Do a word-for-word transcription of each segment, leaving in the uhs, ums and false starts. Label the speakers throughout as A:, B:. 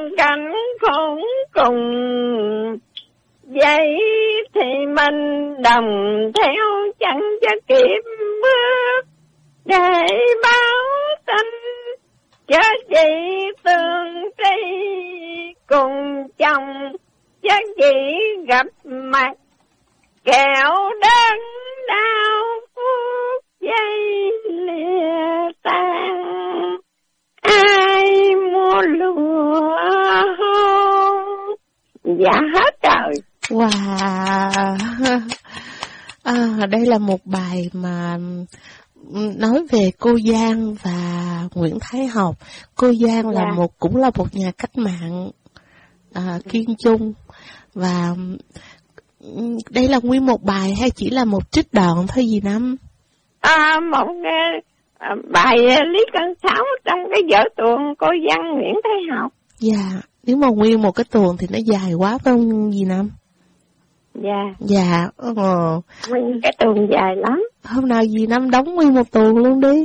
A: cảnh khốn cùng, vậy thì mình đồng theo chân cho kịp bước, để báo tin cho chị tương tri cùng chồng, cho chị gặp mặt kẻo đớn đau phút giây lìa tan. Ai mua lúa hôn? Dạ hết rồi.
B: Wow. À, đây là một bài mà nói về cô Giang và Nguyễn Thái Học. Cô Giang là
A: Dạ.
B: một cũng là một nhà cách mạng à, kiên trung, và đây là nguyên một bài hay chỉ là một trích đoạn thôi gì Năm?
A: À, một à, bài Lý Cân Sáu trong cái vở tuồng cô Giang Nguyễn Thái Học.
B: Dạ, nếu mà nguyên một cái tuồng thì nó dài quá phải không gì Năm?
A: Dạ.
B: Dạ, ờ.
A: Nguyên cái tuồng dài lắm.
B: Hôm nào dì Năm đóng nguyên một tuồng luôn đi.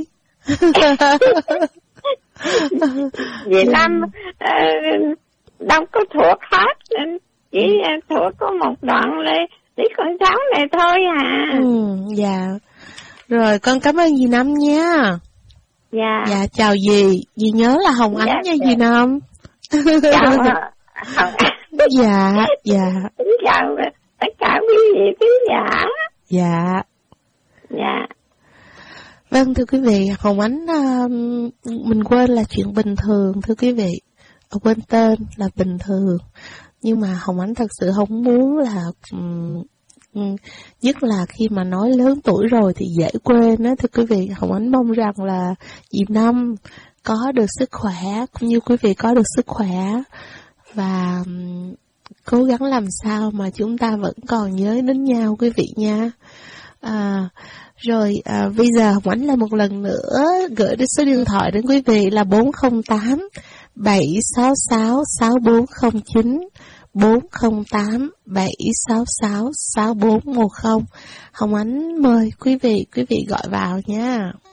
A: Dì Năm uh, đâu có thuộc hết, nên chỉ thuộc có một đoạn Lê Lý Con Sáu này thôi à.
B: Ừ, dạ. Rồi con cảm ơn dì Năm nha.
A: Dạ.
B: Dạ chào dì, dì nhớ là Hồng Ánh
A: Dạ,
B: nha
A: dạ.
B: dì Năm.
A: Chào Hồng Ánh.
B: Dạ, dạ.
A: Chào tất cả quý vị khán giả.
B: Dạ.
A: Dạ.
B: Vâng thưa quý vị, Hồng Ánh uh, mình quên là chuyện bình thường thưa quý vị. Quên tên là bình thường. Nhưng mà Hồng Ánh thật sự không muốn là um, um, nhất là khi mà nói lớn tuổi rồi thì dễ quên đó thưa quý vị. Hồng Ánh mong rằng là dì Năm có được sức khỏe cũng như quý vị có được sức khỏe, và um, cố gắng làm sao mà chúng ta vẫn còn nhớ đến nhau quý vị nha. À, rồi à, bây giờ Hồng Ánh lại một lần nữa gửi đến số điện thoại đến quý vị là bốn không tám bảy sáu sáu sáu bốn không chín, bốn không tám bảy sáu sáu sáu bốn một không. Hồng Ánh mời quý vị quý vị gọi vào nha.